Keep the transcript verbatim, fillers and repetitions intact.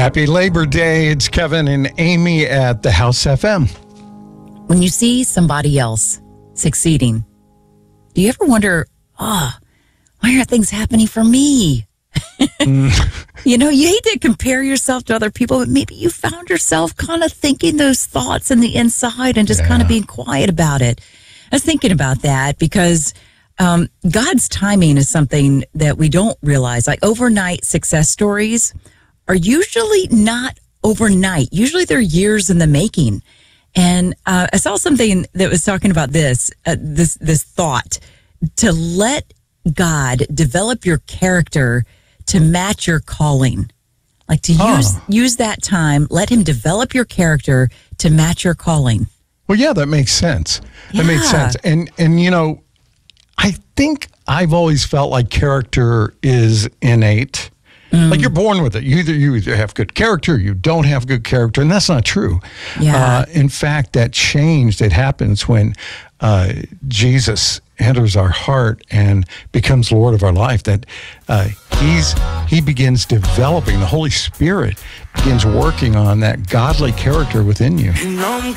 Happy Labor Day. It's Kevin and Amy at the House F M. When you see somebody else succeeding, do you ever wonder, oh, why aren't things happening for me? mm. You know, you hate to compare yourself to other people, but maybe you found yourself kind of thinking those thoughts in the inside and just yeah. kind of being quiet about it. I was thinking about that because um, God's timing is something that we don't realize. Like overnight success stories are usually not overnight. Usually they're years in the making. And uh, I saw something that was talking about this, uh, this, this thought to let God develop your character to match your calling. Like to huh. use, use that time, let him develop your character to match your calling. Well, yeah, that makes sense. Yeah. That makes sense. And, and, you know, I think I've always felt like character is innate. Mm. Like you're born with it. You either you either have good character, or you don't have good character, and that's not true. Yeah. Uh, in fact, that change that happens when uh, Jesus enters our heart and becomes Lord of our life. That uh, he's he begins developing. The Holy Spirit begins working on that godly character within you.